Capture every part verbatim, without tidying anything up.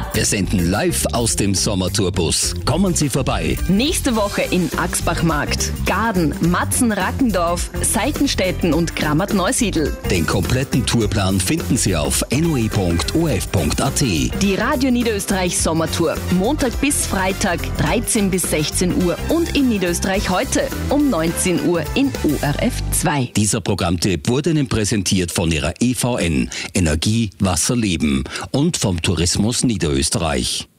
Wir senden live aus dem Sommertourbus. Kommen Sie vorbei. Nächste Woche in Axbachmarkt, Gaden, Matzen, Rackendorf, Seitenstetten und Grammat-Neusiedl. Den kompletten Tourplan finden Sie auf n o e punkt o f punkt a t. Die Radio Niederösterreich Sommertour. Montag bis Freitag, dreizehn bis sechzehn Uhr und in Niederösterreich heute um neunzehn Uhr in O R F zwei. Dieser Programmtipp wurde Ihnen präsentiert von Ihrer E V N, Energie, Wasser, Leben und vom Tourismus Niederösterreich.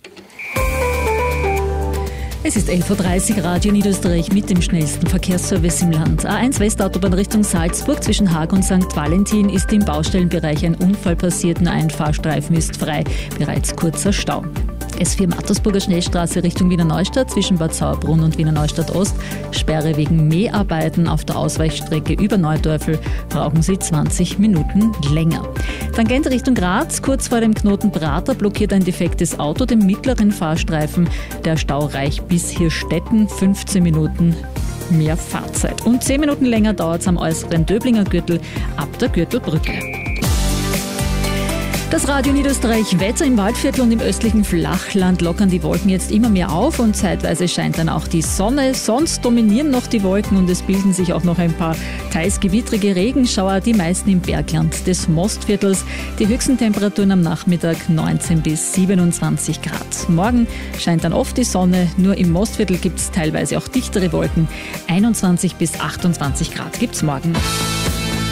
Es ist elf Uhr dreißig, Radio Niederösterreich mit dem schnellsten Verkehrsservice im Land. A eins Westautobahn Richtung Salzburg zwischen Haag und Sankt Valentin ist im Baustellenbereich ein Unfall passiert. Nur ein Fahrstreifen ist frei, bereits kurzer Stau. S vier Mattersburger Schnellstraße Richtung Wiener Neustadt zwischen Bad Sauerbrunn und Wiener Neustadt Ost. Sperre wegen Mäharbeiten auf der Ausweichstrecke über Neudörfel. Brauchen Sie zwanzig Minuten länger. Tangent Richtung Graz, kurz vor dem Knoten Prater, blockiert ein defektes Auto den mittleren Fahrstreifen. Der Stau reicht bis Hirstetten, fünfzehn Minuten mehr Fahrzeit. Und zehn Minuten länger dauert es am äußeren Döblinger Gürtel ab der Gürtelbrücke. Das Radio Niederösterreich Wetter im Waldviertel und im östlichen Flachland lockern die Wolken jetzt immer mehr auf und zeitweise scheint dann auch die Sonne. Sonst dominieren noch die Wolken und es bilden sich auch noch ein paar teils gewittrige Regenschauer, die meisten im Bergland des Mostviertels. Die höchsten Temperaturen am Nachmittag neunzehn bis siebenundzwanzig Grad. Morgen scheint dann oft die Sonne, nur im Mostviertel gibt es teilweise auch dichtere Wolken. einundzwanzig bis achtundzwanzig Grad gibt es morgen noch.